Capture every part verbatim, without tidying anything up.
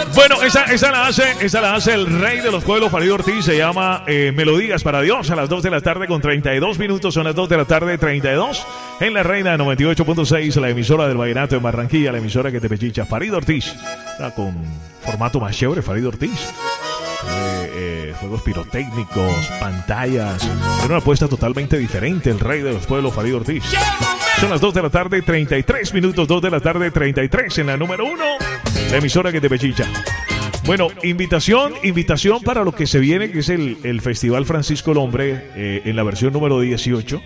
Bueno, esa, esa, la hace, esa la hace el rey de los pueblos, Farid Ortiz. Se llama eh, Melodías para Dios. A las dos de la tarde con treinta y dos minutos. Son las dos de la tarde, treinta y dos. En la Reina noventa y ocho punto seis, la emisora del Vallenato en Barranquilla, la emisora que te pechicha. Farid Ortiz. Ah, con formato más chévere, Farid Ortiz. Eh, eh, juegos pirotécnicos, pantallas. Era una apuesta totalmente diferente. El rey de los pueblos, Farid Ortiz. Son las dos de la tarde, treinta y tres minutos. dos de la tarde, treinta y tres. En la número uno, la emisora que te pechicha. Bueno, invitación, invitación para lo que se viene, que es el, el Festival Francisco el Hombre, eh, en la versión número dieciocho.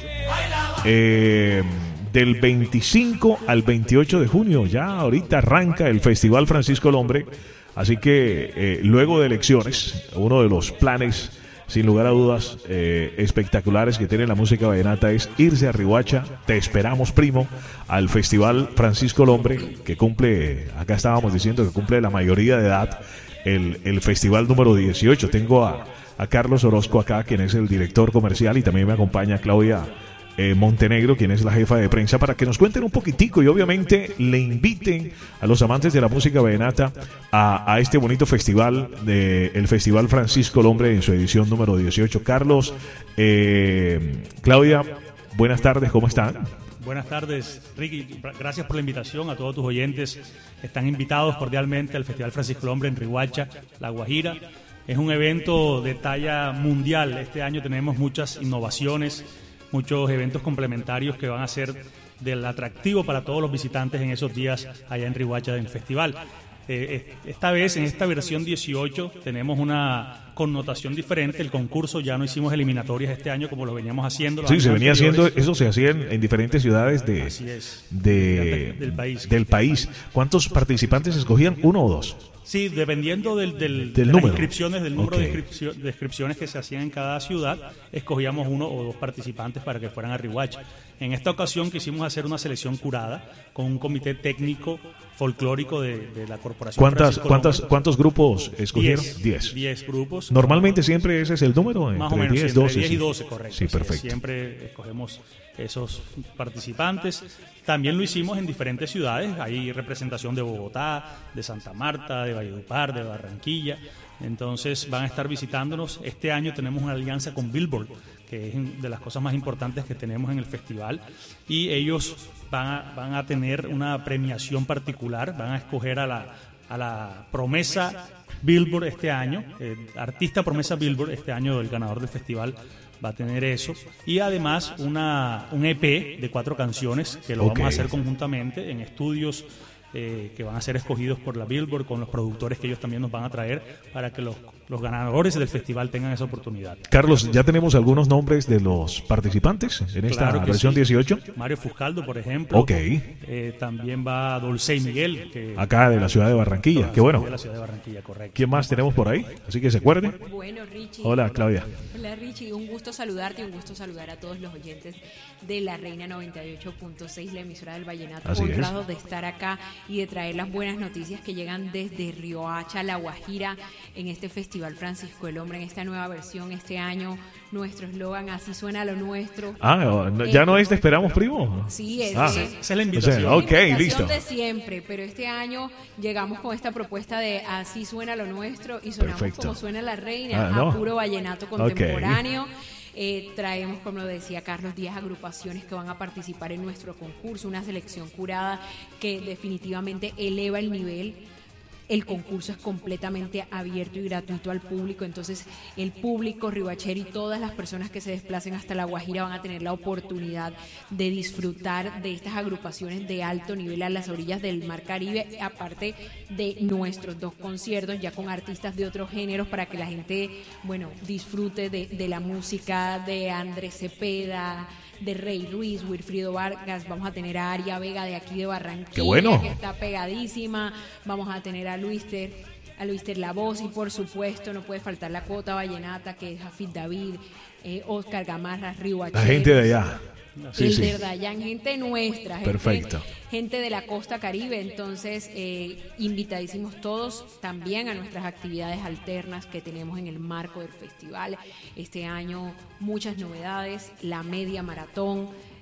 Eh, del veinticinco al veintiocho de junio. Ya ahorita arranca el Festival Francisco el Hombre. Así que eh, luego de elecciones, uno de los planes, sin lugar a dudas, eh, espectaculares que tiene la música vallenata es irse a Riohacha. Te esperamos, primo, al Festival Francisco el Hombre, que cumple, acá estábamos diciendo que cumple la mayoría de edad, el, el festival número dieciocho. Tengo a, a Carlos Orozco acá, quien es el director comercial, y también me acompaña Claudia Eh, Montenegro, quien es la jefa de prensa, para que nos cuenten un poquitico y obviamente le inviten a los amantes de la música vallenata a, a este bonito festival, de, el Festival Francisco el Hombre en su edición número dieciocho. Carlos, eh, Claudia, buenas tardes, ¿cómo están? Buenas tardes, Ricky. Gracias por la invitación a todos tus oyentes. Están invitados cordialmente al Festival Francisco el Hombre en Riohacha, La Guajira. Es un evento de talla mundial. Este año tenemos muchas innovaciones, muchos eventos complementarios que van a ser del atractivo para todos los visitantes en esos días allá en Riohacha del festival. Eh, esta vez, en esta versión dieciocho, tenemos una connotación diferente. El concurso, ya no hicimos eliminatorias este año como lo veníamos haciendo. Sí, se venía haciendo, eso se hacía en, en diferentes ciudades de, Así es, de, del país. del país. ¿Cuántos participantes escogían? ¿Uno o dos? Sí, dependiendo del, del, del de número. las inscripciones, del número Okay. de, inscripcio, de inscripciones que se hacían en cada ciudad, escogíamos uno o dos participantes para que fueran a Riohacha. En esta ocasión quisimos hacer una selección curada con un comité técnico folclórico de, de la Corporación ¿Cuántas, Francisco cuántas, López. ¿Cuántos grupos escogieron? Diez. Diez. Diez grupos. Normalmente siempre ese es el número, Más entre o menos, diez, entre doce. diez y Sí. doce, correcto. Sí, Así es, perfecto. siempre escogemos esos participantes. También lo hicimos en diferentes ciudades. Hay representación de Bogotá, de Santa Marta, de Valledupar, de Barranquilla. Entonces van a estar visitándonos. Este año tenemos una alianza con Billboard, que es de las cosas más importantes que tenemos en el festival. Y ellos van a, van a tener una premiación particular. Van a escoger a la, a la promesa Billboard este año, eh, artista promesa Billboard este año, el ganador del festival va a tener eso, y además una un E P de cuatro canciones que lo Okay. vamos a hacer conjuntamente en estudios eh, que van a ser escogidos por la Billboard con los productores que ellos también nos van a traer para que los, los ganadores del festival tengan esa oportunidad. Carlos, ¿ya tenemos algunos nombres de los participantes en esta Claro que versión sí. dieciocho? Mario Fuscaldo, por ejemplo. Ok. Eh, también va Dulce y Miguel. Que, Acá de la ciudad de Barranquilla. Qué bueno. De la ciudad de Barranquilla, correcto. ¿Quién más tenemos por ahí? Así que se acuerden. Bueno, Richie. Hola, Claudia. Hola, Richie. Un gusto saludarte y un gusto saludar a todos los oyentes de la Reina noventa y ocho punto seis, la emisora del Vallenato. Así es. Honrado de estar acá y de traer las buenas noticias que llegan desde Riohacha, La Guajira, en este Festival Francisco el Hombre, en esta nueva versión. Este año, nuestro eslogan, así suena lo nuestro. Ah, no, ¿ya no es Te Esperamos, primo? Sí, es, Ah. es- Esa es la O invitación. sea, ok, invitación listo. de siempre, pero este año llegamos con esta propuesta de así suena lo nuestro y sonamos Perfecto. como suena la reina, Ah, ¿no? a puro vallenato contemporáneo. Eh, traemos, como lo decía Carlos, diez agrupaciones que van a participar en nuestro concurso, una selección curada que definitivamente eleva el nivel. El concurso es completamente abierto y gratuito al público, entonces el público riohachero y todas las personas que se desplacen hasta La Guajira van a tener la oportunidad de disfrutar de estas agrupaciones de alto nivel a las orillas del Mar Caribe, aparte de nuestros dos conciertos ya con artistas de otros géneros para que la gente, bueno, disfrute de, de la música de Andrés Cepeda, de Rey Ruiz, Wilfrido Vargas. Vamos a tener a Aria Vega de aquí de Barranquilla, ¡Qué bueno! que está pegadísima. Vamos a tener a Luister, a Luister La Voz, y por supuesto no puede faltar la cuota vallenata, que es Jafid David, eh, Oscar Gamarra, Riohacheros. La gente de allá. Sí, el sí. de Dayan, gente nuestra, gente, Perfecto. gente de la costa Caribe. Entonces, eh, invitadísimos todos también a nuestras actividades alternas que tenemos en el marco del festival. Este año muchas novedades, la media maratón,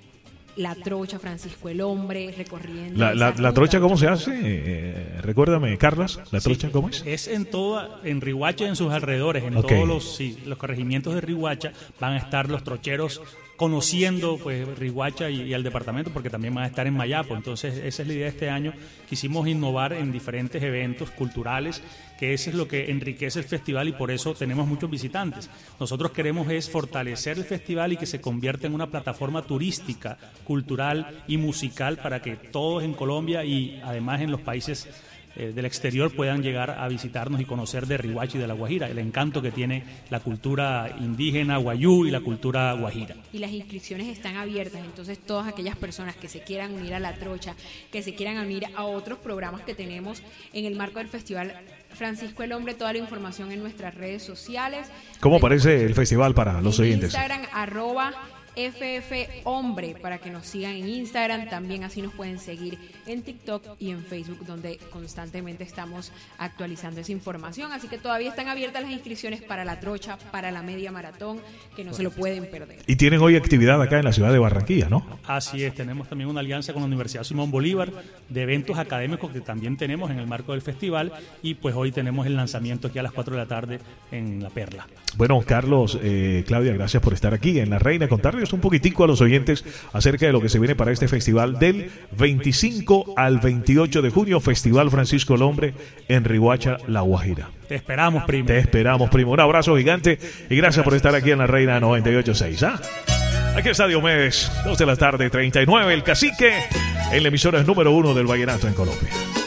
La Trocha, Francisco el Hombre, recorriendo. La, la, la trocha, ¿cómo se hace? Eh, recuérdame, Carlos, ¿la trocha sí, cómo es? Es en toda, en Riohacha y en sus alrededores, en Okay. todos los, sí, los corregimientos de Riohacha van a estar los trocheros conociendo pues Riohacha y, y al departamento, porque también van a estar en Mayapo. Entonces esa es la idea de este año. Quisimos innovar en diferentes eventos culturales, que eso es lo que enriquece el festival y por eso tenemos muchos visitantes. Nosotros queremos es fortalecer el festival y que se convierta en una plataforma turística, cultural y musical para que todos en Colombia y además en los países Eh, del exterior puedan llegar a visitarnos y conocer de Riohacha y de La Guajira, el encanto que tiene la cultura indígena guayú y la cultura guajira. Y las inscripciones están abiertas, entonces todas aquellas personas que se quieran unir a La Trocha, que se quieran unir a otros programas que tenemos en el marco del Festival Francisco el Hombre, toda la información en nuestras redes sociales. ¿Cómo aparece el festival para los en oyentes? Instagram, arroba F F Hombre, para que nos sigan en Instagram, también así nos pueden seguir en TikTok y en Facebook, donde constantemente estamos actualizando esa información, así que todavía están abiertas las inscripciones para La Trocha, para la media maratón, que no se lo pueden perder. Y tienen hoy actividad acá en la ciudad de Barranquilla, ¿no? Así es, tenemos también una alianza con la Universidad Simón Bolívar de eventos académicos que también tenemos en el marco del festival, y pues hoy tenemos el lanzamiento aquí a las cuatro de la tarde en La Perla. Bueno, Carlos, eh, Claudia, gracias por estar aquí en La Reina, contarles un poquitico a los oyentes acerca de lo que se viene para este festival del veinticinco al veintiocho de junio, Festival Francisco el Hombre en Riohacha, La Guajira. Te esperamos, primo. Te esperamos, primo. Un abrazo gigante y gracias por estar aquí en La Reina noventa y ocho punto seis. ¿Ah? Aquí está Diomedes, dos de la tarde, treinta y nueve, el Cacique, en la emisora número uno del vallenato en Colombia.